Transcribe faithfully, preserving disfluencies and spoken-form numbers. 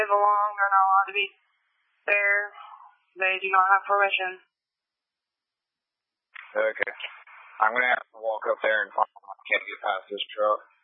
belong. They're not allowed to be there. They do not have permission. Okay. I'm going to have to walk up there and find them. I can't get past this truck.